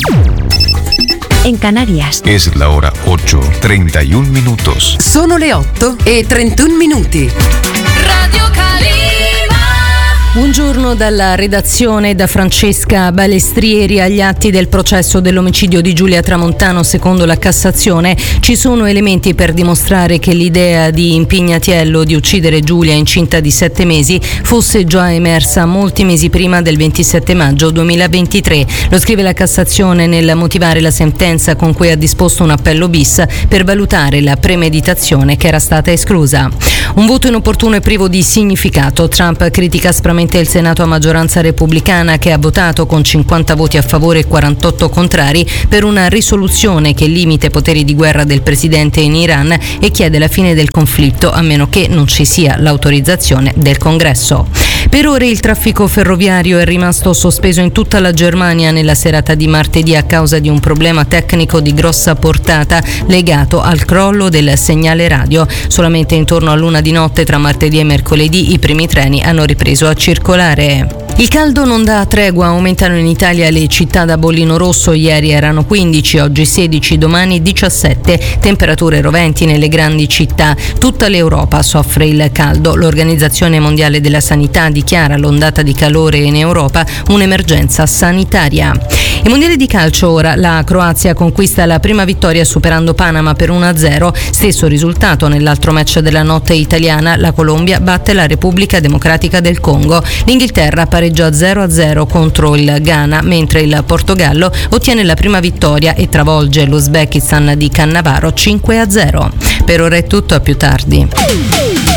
En Canarias. Es la hora 8:31 minutos. Sono le 8:31 minuti. Radio Calima. Buongiorno dalla redazione, da Francesca Balestrieri. Agli atti del processo dell'omicidio di Giulia Tramontano, secondo la Cassazione, ci sono elementi per dimostrare che l'idea di Impignatiello di uccidere Giulia incinta di 7 mesi fosse già emersa molti mesi prima del 27 maggio 2023. Lo scrive la Cassazione nel motivare la sentenza con cui ha disposto un appello bis per valutare la premeditazione che era stata esclusa. Un voto inopportuno e privo di significato. Trump critica aspramente il Senato a maggioranza repubblicana, che ha votato con 50 voti a favore e 48 contrari per una risoluzione che limita i poteri di guerra del presidente in Iran e chiede la fine del conflitto, a meno che non ci sia l'autorizzazione del Congresso. Per ore il traffico ferroviario è rimasto sospeso in tutta la Germania nella serata di martedì a causa di un problema tecnico di grossa portata legato al crollo del segnale radio. Solamente intorno all'1 di notte tra martedì e mercoledì i primi treni hanno ripreso a circolare. Il caldo non dà tregua, aumentano in Italia le città da bollino rosso. Ieri erano 15, oggi 16, domani 17, temperature roventi nelle grandi città. Tutta l'Europa soffre il caldo. L'Organizzazione Mondiale della Sanità dichiara l'ondata di calore in Europa un'emergenza sanitaria. I mondiali di calcio ora, la Croazia conquista la prima vittoria superando Panama per 1-0, stesso risultato nell'altro match della notte italiana. La Colombia batte la Repubblica Democratica del Congo. L'Inghilterra pareggia 0-0 contro il Ghana, mentre il Portogallo ottiene la prima vittoria e travolge l'Uzbekistan di Cannavaro 5-0. Per ora è tutto, a più tardi.